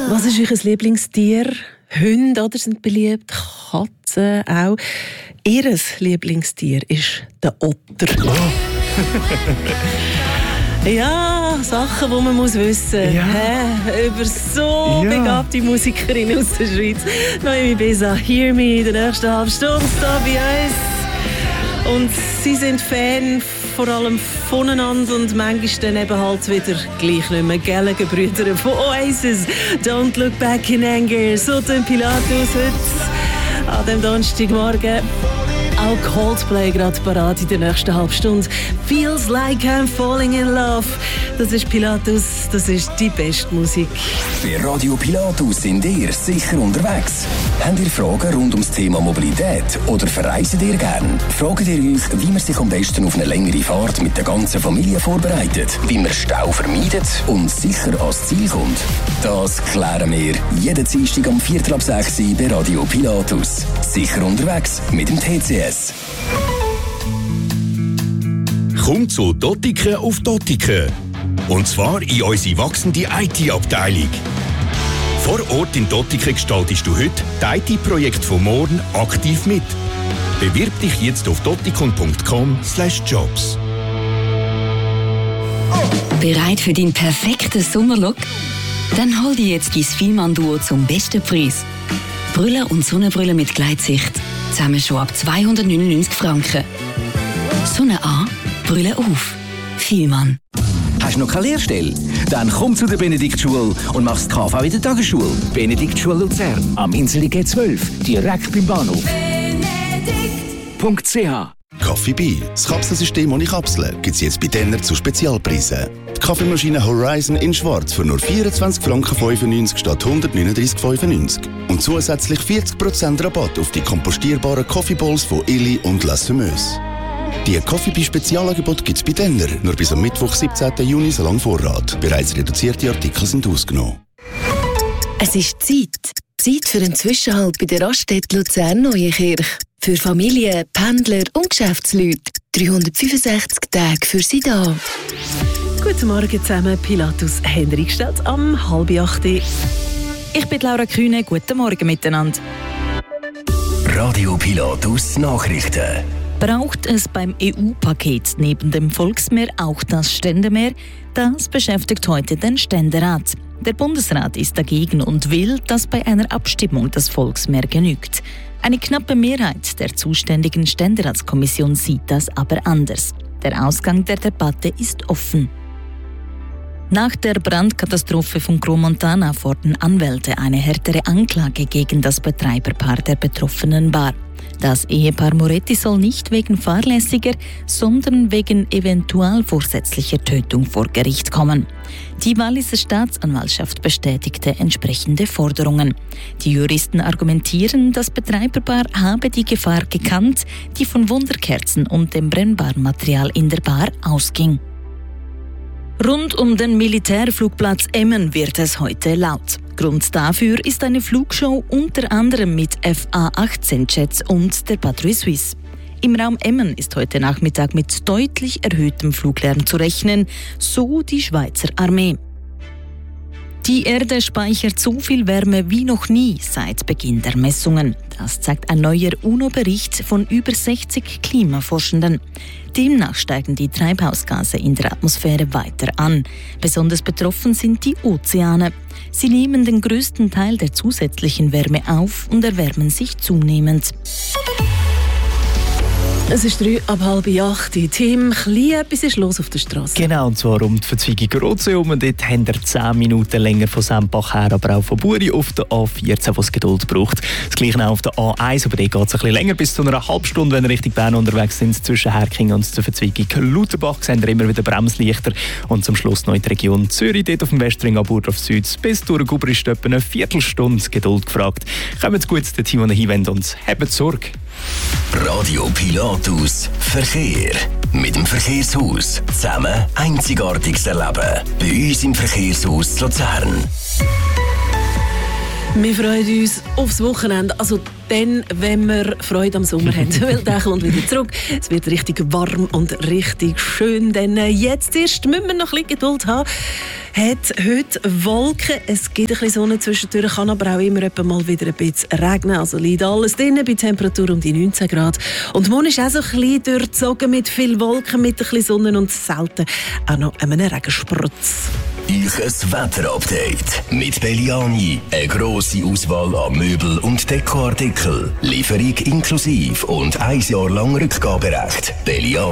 Was ist euer Lieblingstier? Hunde oder sind beliebt, Katzen auch. Ihr Lieblingstier ist der Otter. Ja, Sachen, die man wissen muss. Über so begabte Musikerinnen aus der Schweiz. Noemi Besa, Hear Me, in der nächsten halben Stunde hier bei uns. Und sie sind Fan vor allem voneinander und manchmal dann eben halt wieder gleich nicht mehr. Gallagher-Brüder von Oasis, Don't Look Back in Anger, so den Pilatus heute an dem Donnerstagmorgen. Auch Coldplay gerade parat in der nächsten halben Stunde. Feels like I'm falling in love. Das ist Pilatus, das ist die beste Musik. Bei Radio Pilatus sind ihr sicher unterwegs. Habt ihr Fragen rund ums Thema Mobilität oder verreisen ihr gern? Fragt ihr euch, wie man sich am besten auf eine längere Fahrt mit der ganzen Familie vorbereitet, wie man Stau vermeidet und sicher ans Ziel kommt? Das klären wir jeden Dienstag am 5:45 bei Radio Pilatus. Sicher unterwegs mit dem TCS. Komm zu Dottiken auf Dottiken. Und zwar in unsere wachsende IT-Abteilung. Vor Ort in Dottiken gestaltest du heute die IT-Projekte von morgen aktiv mit. Bewirb dich jetzt auf dottikon.com/jobs. Bereit für deinen perfekten Sommerlook? Dann hol dir jetzt dein Fielmann-Duo zum besten Preis. Brille und Sonnenbrille mit Gleitsicht. Zusammen schon ab 299 Franken. Sonne an, Brille auf. Fielmann. Hast du noch keine Lehrstelle? Dann komm zu der Benediktschule und mach das KV in der Tagesschule. Benediktschule Luzern. Am Inseli G12. Direkt beim Bahnhof. Benedikt.ch Coffee Bee, das Kapselsystem ohne Kapseln, gibt es jetzt bei Denner zu Spezialpreisen. Die Kaffeemaschine Horizon in Schwarz für nur 24,95 Franken statt 139,95. Und zusätzlich 40% Rabatt auf die kompostierbaren Coffee Bowls von Illy und La Semeuse. Die Coffee Bee Spezialangebote gibt es bei Denner, nur bis am Mittwoch, 17. Juni, so lang Vorrat. Bereits reduzierte Artikel sind ausgenommen. Es ist Zeit. Zeit für einen Zwischenhalt bei der Raststätte Luzern-Neuenkirch. Für Familien, Pendler und Geschäftsleute. 365 Tage für Sie da. Guten Morgen zusammen, Pilatus Henrikstadt am 7:30. Ich bin Laura Kühne, guten Morgen miteinander. Radio Pilatus Nachrichten. Braucht es beim EU-Paket neben dem Volksmehr auch das Ständemehr? Das beschäftigt heute den Ständerat. Der Bundesrat ist dagegen und will, dass bei einer Abstimmung das Volksmehr genügt. Eine knappe Mehrheit der zuständigen Ständeratskommission sieht das aber anders. Der Ausgang der Debatte ist offen. Nach der Brandkatastrophe von Crans-Montana fordern Anwälte eine härtere Anklage gegen das Betreiberpaar der betroffenen Bar. Das Ehepaar Moretti soll nicht wegen fahrlässiger, sondern wegen eventuell vorsätzlicher Tötung vor Gericht kommen. Die Walliser Staatsanwaltschaft bestätigte entsprechende Forderungen. Die Juristen argumentieren, das Betreiberpaar habe die Gefahr gekannt, die von Wunderkerzen und dem brennbaren Material in der Bar ausging. Rund um den Militärflugplatz Emmen wird es heute laut. Grund dafür ist eine Flugshow unter anderem mit FA-18-Jets und der Patrouille Suisse. Im Raum Emmen ist heute Nachmittag mit deutlich erhöhtem Fluglärm zu rechnen, so die Schweizer Armee. Die Erde speichert so viel Wärme wie noch nie seit Beginn der Messungen. Das zeigt ein neuer UNO-Bericht von über 60 Klimaforschenden. Demnach steigen die Treibhausgase in der Atmosphäre weiter an. Besonders betroffen sind die Ozeane. Sie nehmen den größten Teil der zusätzlichen Wärme auf und erwärmen sich zunehmend. Es ist 7:30. Tim, etwas ist los auf der Straße. Genau, und zwar um die Verzweigung Rotsee. Und dort haben wir 10 Minuten länger von Sempach her, aber auch von Buri auf der A14, wo es Geduld braucht. Das Gleiche auch auf der A1, aber dort geht es ein bisschen länger, bis zu einer halben Stunde, wenn wir Richtung Bern unterwegs sind. Zwischen Herking und der Verzweigung Lauterbach sehen wir immer wieder Bremslichter. Und zum Schluss noch in der Region Zürich, dort auf dem Westring ab Burdorf Süd. Bis durch Guber ist etwa eine Viertelstunde Geduld gefragt. Kommt gut zu den Team, die hinwenden und habt Sorge. Radio Pilatus Verkehr. Mit dem Verkehrshaus zusammen Einzigartiges erleben. Bei uns im Verkehrshaus Luzern. Wir freuen uns aufs Wochenende, also dann, wenn wir Freude am Sommer haben, weil der kommt wieder zurück. Es wird richtig warm und richtig schön, denn jetzt erst müssen wir noch ein bisschen Geduld haben. Hat heute Wolken, es gibt ein bisschen Sonne zwischendurch, kann aber auch immer mal wieder ein bisschen regnen, also liegt alles drin, bei Temperatur um die 19 Grad. Und morgen ist auch so ein bisschen durchzogen mit viel Wolken, mit ein bisschen Sonne und selten auch noch einem Regensprutz. Ich ein Wetterupdate mit Belliani. Eine grosse Auswahl an Möbel- und Dekoartikeln. Lieferung inklusive und 1 Jahr lang Rückgaberecht. Belliani.